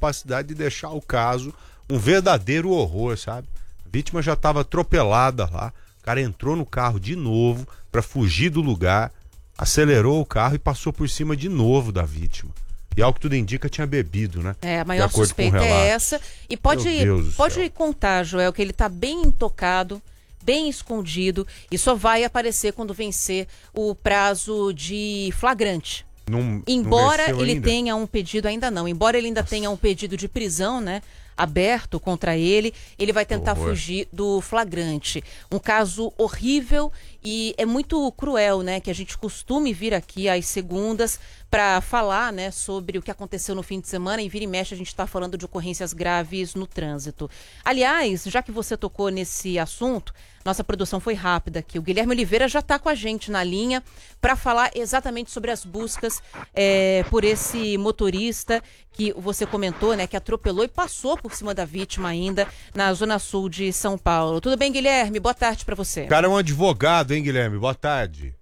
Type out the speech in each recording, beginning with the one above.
capacidade de deixar o caso um verdadeiro horror, sabe? A vítima já estava atropelada lá, o cara entrou no carro de novo para fugir do lugar, acelerou o carro e passou por cima de novo da vítima. E ao que tudo indica, tinha bebido, né? A maior suspeita é essa. E pode contar, Joel, que ele está bem intocado, bem escondido, e só vai aparecer quando vencer o prazo de flagrante. Embora ele tenha um pedido, ainda não, embora ele ainda tenha um pedido de prisão, né, aberto contra ele, ele vai tentar fugir do flagrante. Um caso horrível e é muito cruel, né, que a gente costume vir aqui às segundas para falar, né, sobre o que aconteceu no fim de semana. Em Vira e Mexe a gente está falando de ocorrências graves no trânsito. Aliás, já que você tocou nesse assunto, nossa produção foi rápida aqui. O Guilherme Oliveira já está com a gente na linha para falar exatamente sobre as buscas por esse motorista que você comentou, né, que atropelou e passou por cima da vítima ainda na Zona Sul de São Paulo. Tudo bem, Guilherme? Boa tarde para você. O cara é um advogado, hein, Guilherme? Boa tarde.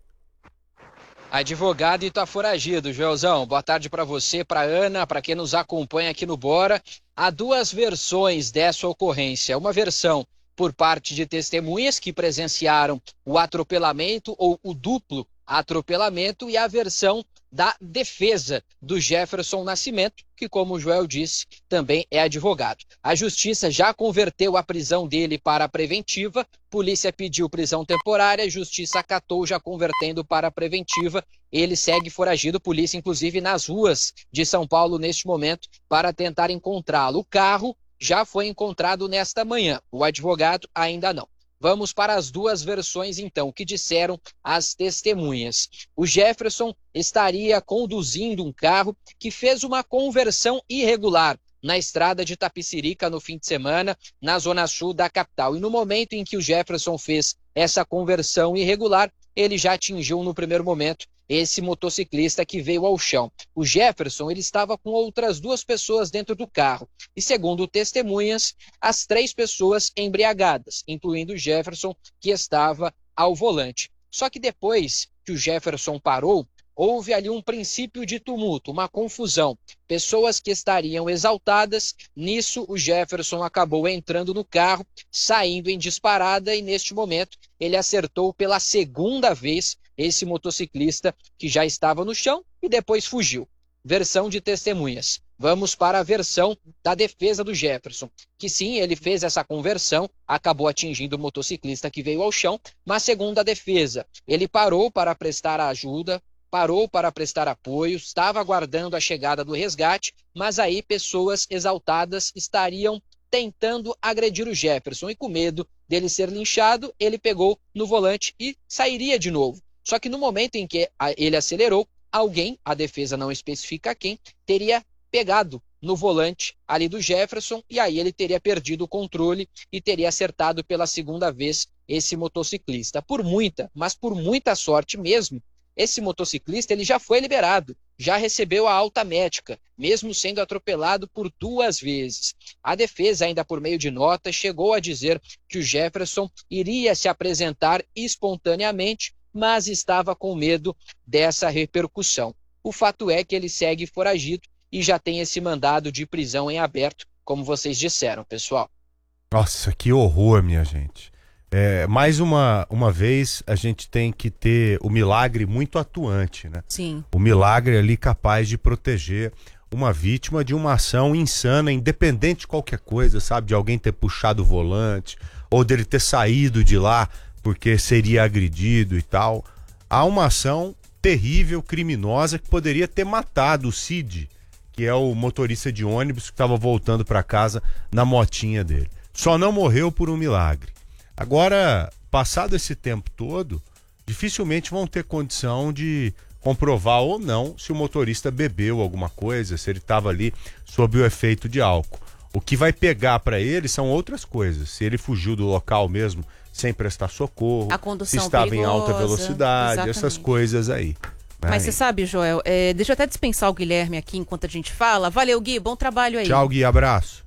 Advogado e tá foragido, Joelzão. Boa tarde para você, para Ana, para quem nos acompanha aqui no Bora. Há duas versões dessa ocorrência. Uma versão por parte de testemunhas que presenciaram o atropelamento ou o duplo atropelamento e a versão da defesa do Jefferson Nascimento, que, como o Joel disse, também é advogado. A justiça já converteu a prisão dele para a preventiva, polícia pediu prisão temporária, a justiça acatou, já convertendo para a preventiva. Ele segue foragido, polícia inclusive nas ruas de São Paulo neste momento para tentar encontrá-lo. O carro já foi encontrado nesta manhã, o advogado ainda não. Vamos para as duas versões, então, o que disseram as testemunhas. O Jefferson estaria conduzindo um carro que fez uma conversão irregular na estrada de Itapecerica no fim de semana, na zona sul da capital. E no momento em que o Jefferson fez essa conversão irregular, ele já atingiu no primeiro momento esse motociclista que veio ao chão. O Jefferson, ele estava com outras duas pessoas dentro do carro. E segundo testemunhas, as três pessoas embriagadas, incluindo o Jefferson, que estava ao volante. Só que depois que o Jefferson parou, houve ali um princípio de tumulto, uma confusão. Pessoas que estariam exaltadas, nisso o Jefferson acabou entrando no carro, saindo em disparada e neste momento ele acertou pela segunda vez esse motociclista que já estava no chão e depois fugiu. Versão de testemunhas. Vamos para a versão da defesa do Jefferson, que sim, ele fez essa conversão, acabou atingindo o motociclista que veio ao chão, mas segundo a defesa, ele parou para prestar ajuda, parou para prestar apoio, estava aguardando a chegada do resgate, mas aí pessoas exaltadas estariam tentando agredir o Jefferson e com medo dele ser linchado, ele pegou no volante e sairia de novo. Só que no momento em que ele acelerou, alguém, a defesa não especifica quem, teria pegado no volante ali do Jefferson e aí ele teria perdido o controle e teria acertado pela segunda vez esse motociclista. Por muita, mas por muita sorte mesmo, esse motociclista ele já foi liberado, já recebeu a alta médica, mesmo sendo atropelado por duas vezes. A defesa, ainda por meio de nota, chegou a dizer que o Jefferson iria se apresentar espontaneamente, mas estava com medo dessa repercussão. O fato é que ele segue foragido e já tem esse mandado de prisão em aberto, como vocês disseram, pessoal. Nossa, que horror, minha gente. Mais uma vez a gente tem que ter o milagre muito atuante, né? Sim. O milagre ali capaz de proteger uma vítima de uma ação insana, independente de qualquer coisa, sabe? De alguém ter puxado o volante ou dele ter saído de lá porque seria agredido e tal. Há uma ação terrível, criminosa, que poderia ter matado o Cid, que é o motorista de ônibus que estava voltando para casa na motinha dele. Só não morreu por um milagre. Agora, passado esse tempo todo, dificilmente vão ter condição de comprovar ou não se o motorista bebeu alguma coisa, se ele estava ali sob o efeito de álcool. O que vai pegar para ele são outras coisas. Se ele fugiu do local mesmo sem prestar socorro, a condução se estava perigosa, em alta velocidade, exatamente. Essas coisas aí. Mas você sabe, Joel, deixa eu até dispensar o Guilherme aqui enquanto a gente fala. Valeu, Gui, bom trabalho aí. Tchau, Gui, abraço.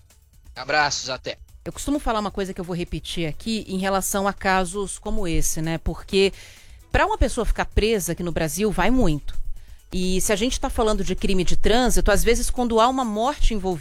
Abraços, até. Eu costumo falar uma coisa que eu vou repetir aqui em relação a casos como esse, né? Porque para uma pessoa ficar presa aqui no Brasil, vai muito. E se a gente está falando de crime de trânsito, às vezes quando há uma morte envolvida,